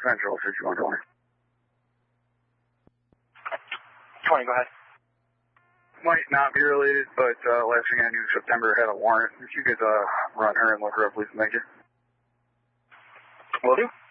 Central 6120. 20, go ahead. Might not be related, but last thing I knew, September had a warrant. If you could run her and look her up, please. Thank you. Will do.